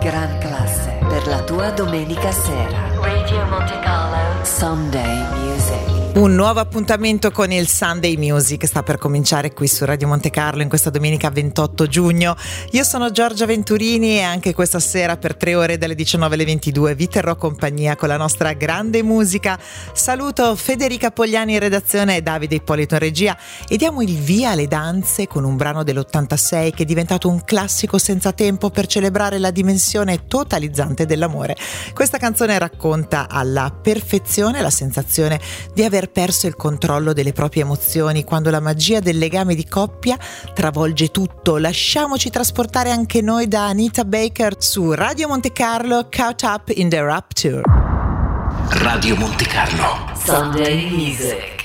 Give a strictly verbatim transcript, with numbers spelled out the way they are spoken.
Gran classe per la tua domenica sera. Radio Monte Carlo Sunday Music. Un nuovo appuntamento con il Sunday Music sta per cominciare qui su Radio Monte Carlo in questa domenica ventotto giugno. Io sono Giorgia Venturini e anche questa sera per tre ore dalle diciannove alle ventidue vi terrò compagnia con la nostra grande musica. Saluto Federica Pogliani in redazione e Davide Ippolito in regia e diamo il via alle danze con un brano dell'ottantasei che è diventato un classico senza tempo per celebrare la dimensione totalizzante dell'amore. Questa canzone racconta alla perfezione la sensazione di aver perso il controllo delle proprie emozioni quando la magia del legame di coppia travolge tutto. Lasciamoci trasportare anche noi da Anita Baker su Radio Monte Carlo, Caught Up in the Rapture. Radio Monte Carlo Sunday Music.